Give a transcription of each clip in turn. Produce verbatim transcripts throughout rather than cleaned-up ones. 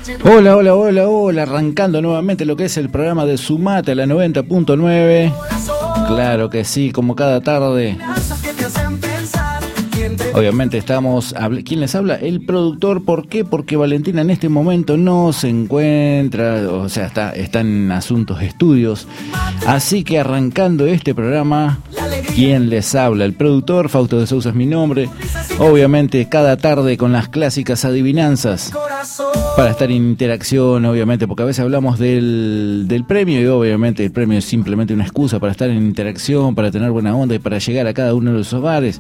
Hola, hola, hola, hola, arrancando nuevamente lo que es el programa de Sumate a la noventa punto nueve. Claro que sí, como cada tarde. Obviamente estamos... ¿Quién les habla? El productor. ¿Por qué? Porque Valentina en este momento no se encuentra, o sea, está, está en asuntos estudios. Así que arrancando este programa, ¿quién les habla? El productor, Fausto de Sousa es mi nombre. Obviamente cada tarde con las clásicas adivinanzas para estar en interacción, obviamente, porque a veces hablamos del, del premio y obviamente el premio es simplemente una excusa para estar en interacción, para tener buena onda y para llegar a cada uno de los hogares.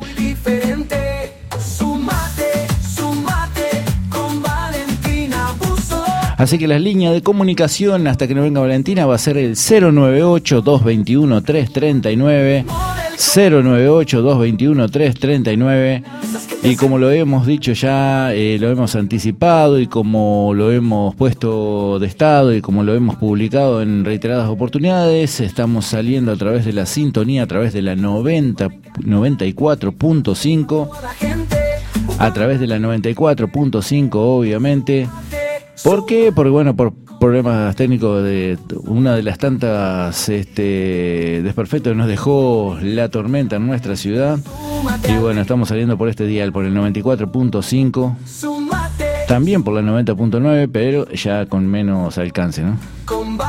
Así que la línea de comunicación hasta que no venga Valentina va a ser el cero nueve ocho, dos dos uno, tres tres nueve, cero nueve ocho, dos dos uno, tres tres nueve. Y como lo hemos dicho ya, eh, lo hemos anticipado y como lo hemos puesto de estado y como lo hemos publicado en reiteradas oportunidades, estamos saliendo a través de la sintonía, a través de la noventa, noventa y cuatro punto cinco, a través de la noventa y cuatro punto cinco obviamente. ¿Por qué? Porque bueno, por problemas técnicos de una de las tantas este, desperfectos que nos dejó la tormenta en nuestra ciudad. Y bueno, estamos saliendo por este dial, por el noventa y cuatro punto cinco, también por la noventa punto nueve, pero ya con menos alcance, ¿no?